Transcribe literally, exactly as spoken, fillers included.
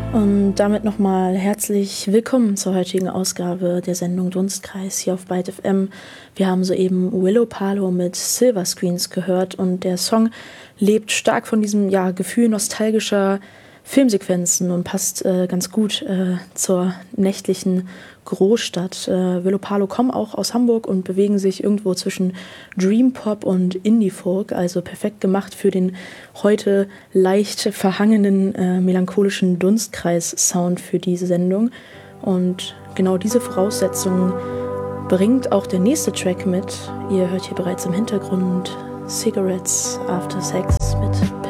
Und damit nochmal herzlich willkommen zur heutigen Ausgabe der Sendung Dunstkreis hier auf Byte F M. Wir haben soeben Willow Palo mit Silver Screens gehört und der Song lebt stark von diesem ja, Gefühl nostalgischer Filmsequenzen und passt äh, ganz gut äh, zur nächtlichen Großstadt. Äh, Willow Palo kommen auch aus Hamburg und bewegen sich irgendwo zwischen Dream Pop und Indie Folk, also perfekt gemacht für den heute leicht verhangenen, äh, melancholischen Dunstkreis-Sound für diese Sendung. Und genau diese Voraussetzungen bringt auch der nächste Track mit. Ihr hört hier bereits im Hintergrund Cigarettes After Sex.